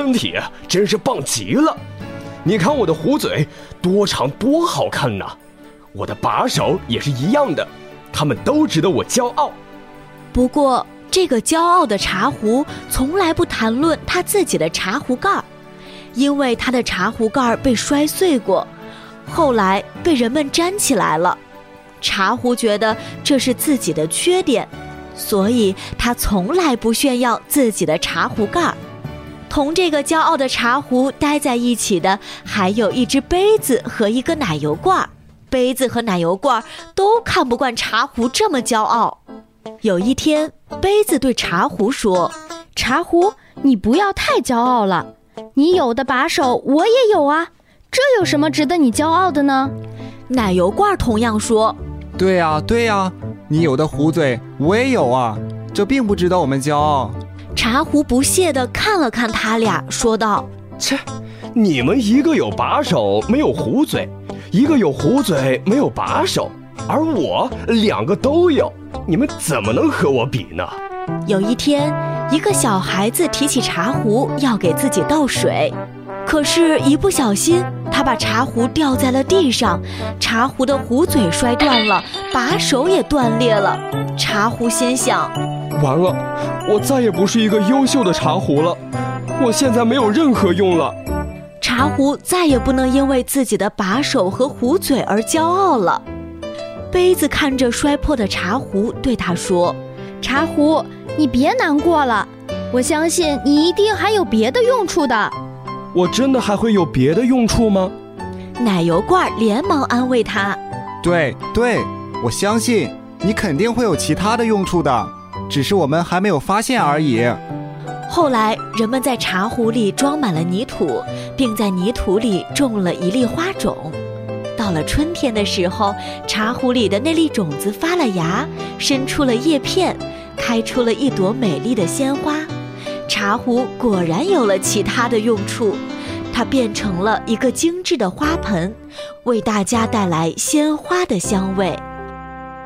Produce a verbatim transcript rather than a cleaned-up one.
身体真是棒极了，你看我的壶嘴多长多好看呐！我的把手也是一样的，他们都值得我骄傲。 不过这个骄傲的茶壶从来不谈论他自己的茶壶盖，因为他的茶壶盖被摔碎过，后来被人们粘起来了。茶壶觉得这是自己的缺点，所以他从来不炫耀自己的茶壶盖。同这个骄傲的茶壶待在一起的还有一只杯子和一个奶油罐，杯子和奶油罐都看不惯茶壶这么骄傲。有一天，杯子对茶壶说： 茶壶，你不要太骄傲了，你有的把手我也有啊，这有什么值得你骄傲的呢？ 奶油罐同样说： 对呀对呀，你有的壶嘴我也有啊，这并不值得我们骄傲。 茶壶不屑地看了看他俩，说道： 切，你们一个有把手没有壶嘴，一个有壶嘴没有把手，而我两个都有，你们怎么能和我比呢？ 有一天，一个小孩子提起茶壶要给自己倒水，可是一不小心他把茶壶掉在了地上，茶壶的壶嘴摔断了，把手也断裂了。茶壶心想： 完了，我再也不是一个优秀的茶壶了，我现在没有任何用了。 茶壶再也不能因为自己的把手和壶嘴而骄傲了。杯子看着摔破的茶壶，对他说： 茶壶，你别难过了，我相信你一定还有别的用处的。 我真的还会有别的用处吗？ 奶油罐连忙安慰他： 对对，我相信你肯定会有其他的用处的，只是我们还没有发现而已。 后来人们在茶壶里装满了泥土，并在泥土里种了一粒花种。到了春天的时候，茶壶里的那粒种子发了芽，伸出了叶片，开出了一朵美丽的鲜花。茶壶果然有了其他的用处，它变成了一个精致的花盆，为大家带来鲜花的香味。